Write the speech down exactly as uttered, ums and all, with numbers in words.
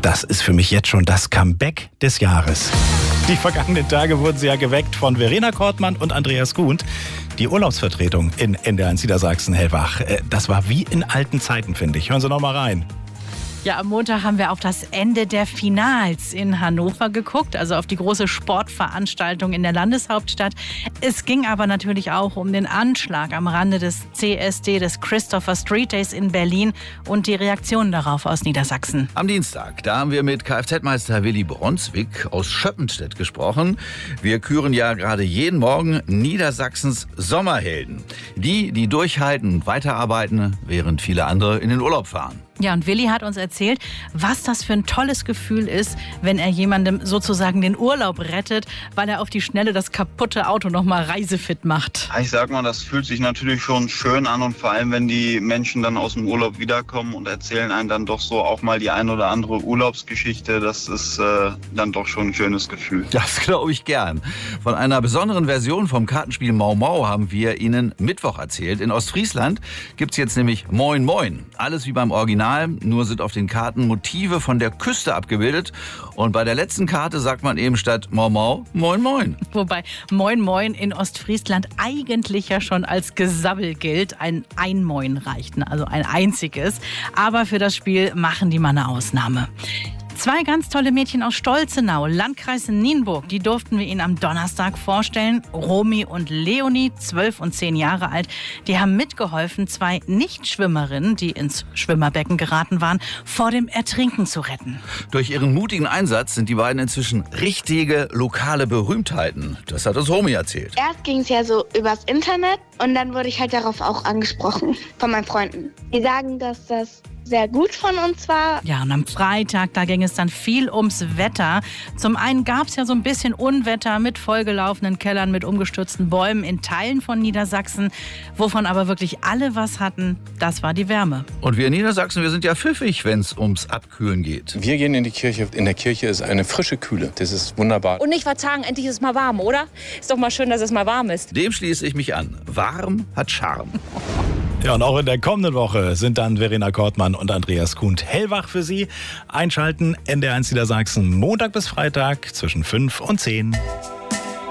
Das ist für mich jetzt schon das Comeback des Jahres. Die vergangenen Tage wurden sie ja geweckt von Verena Kortmann und Andreas Kuhnt. Die Urlaubsvertretung in N D R eins Niedersachsen-Hellwach. Das war wie in alten Zeiten, finde ich. Hören Sie noch mal rein. Ja, am Montag haben wir auf das Ende der Finals in Hannover geguckt, also auf die große Sportveranstaltung in der Landeshauptstadt. Es ging aber natürlich auch um den Anschlag am Rande des C S D, des Christopher Street Days in Berlin und die Reaktionen darauf aus Niedersachsen. Am Dienstag, da haben wir mit Kfz-Meister Willi Bronswig aus Schöppenstedt gesprochen. Wir küren ja gerade jeden Morgen Niedersachsens Sommerhelden. Die, die durchhalten und weiterarbeiten, während viele andere in den Urlaub fahren. Ja, und Willi hat uns erzählt, was das für ein tolles Gefühl ist, wenn er jemandem sozusagen den Urlaub rettet, weil er auf die Schnelle das kaputte Auto noch mal reisefit macht. Ich sag mal, das fühlt sich natürlich schon schön an und vor allem, wenn die Menschen dann aus dem Urlaub wiederkommen und erzählen einem dann doch so auch mal die ein oder andere Urlaubsgeschichte, das ist äh, dann doch schon ein schönes Gefühl. Das glaube ich gern. Von einer besonderen Version vom Kartenspiel Mau Mau haben wir Ihnen Mittwoch erzählt. In Ostfriesland gibt's jetzt nämlich Moin Moin. Alles wie beim Original. Nur sind auf den Karten Motive von der Küste abgebildet. Und bei der letzten Karte sagt man eben statt Mau Mau, Moin Moin. Wobei Moin Moin in Ostfriesland eigentlich ja schon als Gesabbel gilt. Ein Einmoin reicht, also ein einziges. Aber für das Spiel machen die mal eine Ausnahme. Zwei ganz tolle Mädchen aus Stolzenau, Landkreis Nienburg, die durften wir Ihnen am Donnerstag vorstellen. Romy und Leonie, zwölf und zehn Jahre alt, die haben mitgeholfen, zwei Nichtschwimmerinnen, die ins Schwimmerbecken geraten waren, vor dem Ertrinken zu retten. Durch ihren mutigen Einsatz sind die beiden inzwischen richtige lokale Berühmtheiten. Das hat uns Romy erzählt. Erst ging es ja so übers Internet und dann wurde ich halt darauf auch angesprochen von meinen Freunden. Die sagen, dass das sehr gut von uns war. Ja, und am Freitag, da ging es dann viel ums Wetter. Zum einen gab es ja so ein bisschen Unwetter mit vollgelaufenen Kellern, mit umgestürzten Bäumen in Teilen von Niedersachsen. Wovon aber wirklich alle was hatten, das war die Wärme. Und wir in Niedersachsen, wir sind ja pfiffig, wenn es ums Abkühlen geht. Wir gehen in die Kirche. In der Kirche ist eine frische Kühle. Das ist wunderbar. Und nicht verzagen, endlich ist es mal warm, oder? Ist doch mal schön, dass es mal warm ist. Dem schließe ich mich an. Warm hat Charme. Ja, und auch in der kommenden Woche sind dann Verena Kortmann und Andreas Kuhnt hellwach für Sie. Einschalten N D R eins Niedersachsen Montag bis Freitag zwischen fünf und zehn.